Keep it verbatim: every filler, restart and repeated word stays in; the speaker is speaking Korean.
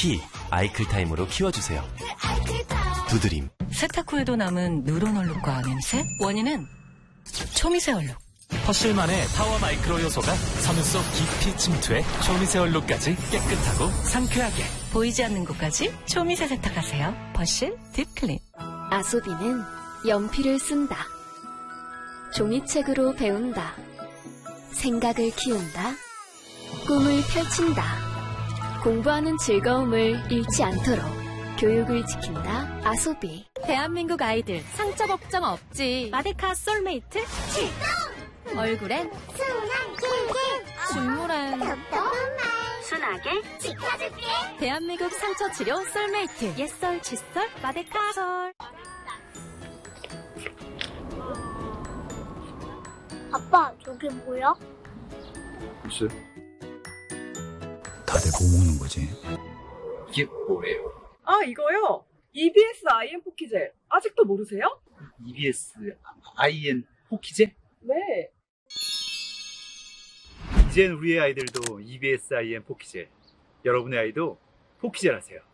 키 아이클타임으로 키워주세요. 두드림. 세탁 후에도 남은 누런 얼룩과 냄새? 원인은 초미세 얼룩. 퍼실만의 타워 마이크로 요소가 섬유 속 깊이 침투해 초미세 얼룩까지 깨끗하고 상쾌하게. 보이지 않는 곳까지 초미세 세탁하세요. 퍼실 딥클린. 아소비는 연필을 쓴다. 종이책으로 배운다. 생각을 키운다. 꿈을 펼친다. 공부하는 즐거움을 잃지 않도록 교육을 지킨다. 아소비. 대한민국 아이들 상처 걱정 없지. 마데카 솔메이트 출동! 얼굴엔 순한 길 중물엔 순하게 지켜줄게. 대한민국 상처 치료 솔메이트. 옛설 칫솔 마데카 솔. 아빠, 저게 뭐야? 글쎄. 다들 뭐 먹는 거지? 이게 뭐예요? 아, 이거요? 이비에스 아이엔 포키젤. 아직도 모르세요? 이비에스 아이엔 포키젤? 네. 이젠 우리의 아이들도 이비에스 아이엔 포키젤. 여러분의 아이도 포키젤 하세요.